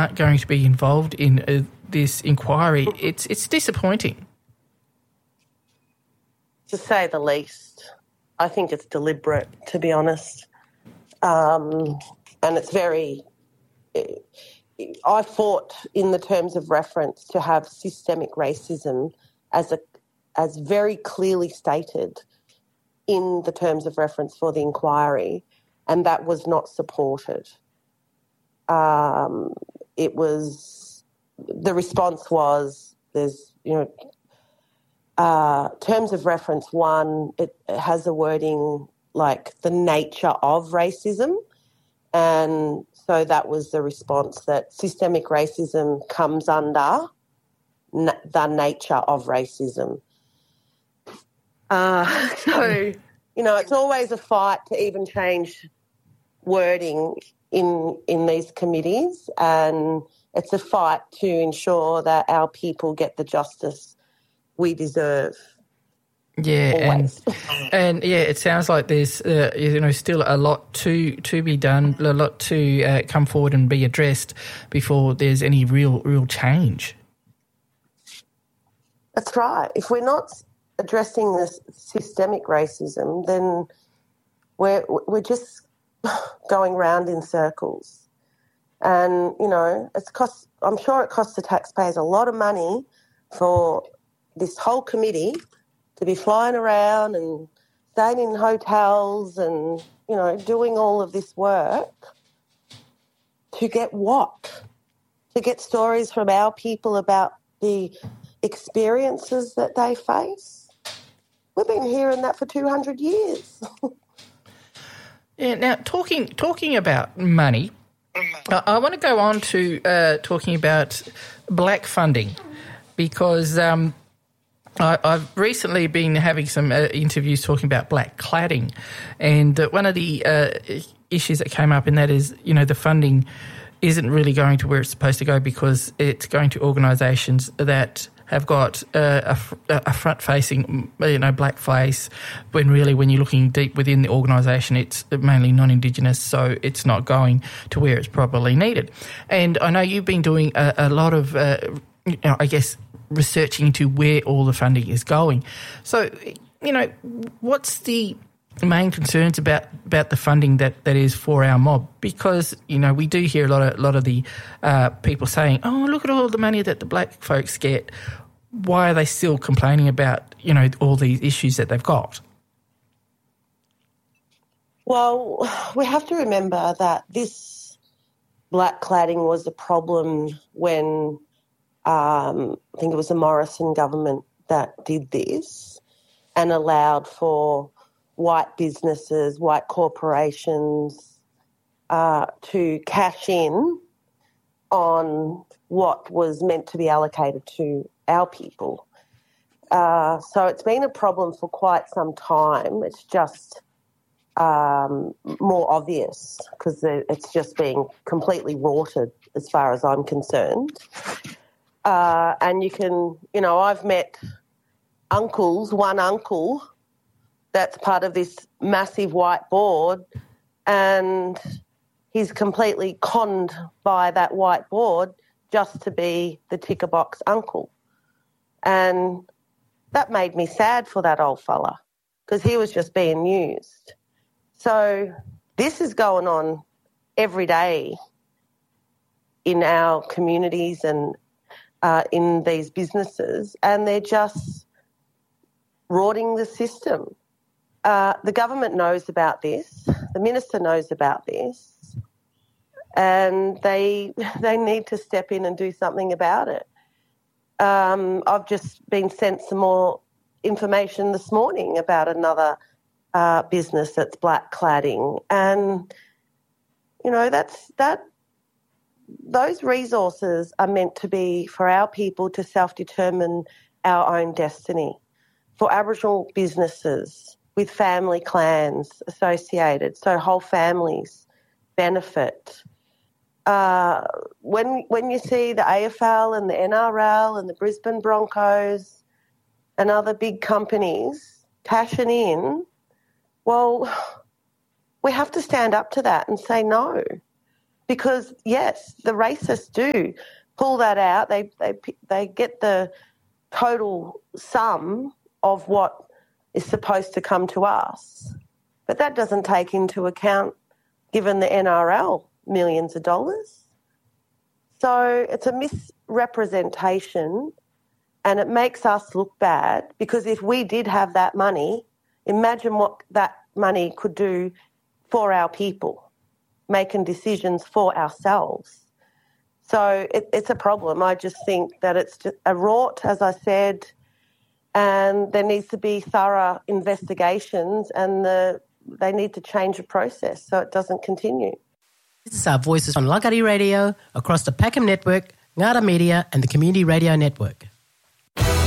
aren't going to be involved in this inquiry. It's disappointing. To say the least. I think it's deliberate, to be honest. And it's very... I fought in the terms of reference to have systemic racism as very clearly stated in the terms of reference for the inquiry, and that was not supported. It was... The response was there's, terms of reference 1, it has a wording like the nature of racism, and so that was the response, that systemic racism comes under the nature of racism. So, it's always a fight to even change wording in these committees, and it's a fight to ensure that our people get the justice we deserve. Yeah, and it sounds like there's still a lot to be done, a lot to come forward and be addressed before there's any real change. That's right. If we're not addressing this systemic racism, then we're just going round in circles. And I'm sure it costs the taxpayers a lot of money for this whole committee to be flying around and staying in hotels and, doing all of this work to get what? To get stories from our people about the experiences that they face? We've been hearing that for 200 years. Yeah. Now, talking about money, I want to go on to talking about black funding, because I've recently been having some interviews talking about black cladding, and one of the issues that came up in that is, the funding isn't really going to where it's supposed to go, because it's going to organisations that have got a front-facing, black face, when really when you're looking deep within the organisation, it's mainly non-Indigenous, so it's not going to where it's probably needed. And I know you've been doing a lot of, researching into where all the funding is going. So, what's the main concerns about the funding that is for our mob? Because, we do hear a lot of the people saying, oh, look at all the money that the black folks get. Why are they still complaining about, all these issues that they've got? Well, we have to remember that this black cladding was a problem when I think it was the Morrison government that did this and allowed for white businesses, white corporations to cash in on what was meant to be allocated to our people. So it's been a problem for quite some time. It's just more obvious because it's just being completely rorted as far as I'm concerned. And you can, I've met one uncle that's part of this massive white board, and he's completely conned by that white board just to be the ticker box uncle. And that made me sad for that old fella because he was just being used. So this is going on every day in our communities and in these businesses, and they're just rorting the system. The government knows about this. The minister knows about this, and they need to step in and do something about it. I've just been sent some more information this morning about another business that's black cladding, and those resources are meant to be for our people to self-determine our own destiny, for Aboriginal businesses with family clans associated, so whole families benefit. When you see the AFL and the NRL and the Brisbane Broncos and other big companies cashing in, well, we have to stand up to that and say no, Because, yes, the racists do pull that out. They get the total sum of what is supposed to come to us. But that doesn't take into account, given the NRL, millions of dollars. So it's a misrepresentation, and it makes us look bad, because if we did have that money, imagine what that money could do for our people, making decisions for ourselves. So it's a problem. I just think that it's just a rort, as I said, and there needs to be thorough investigations, and they need to change the process so it doesn't continue. This is our voices on Langkawi Radio, across the Peckham Network, Ngara Media and the Community Radio Network.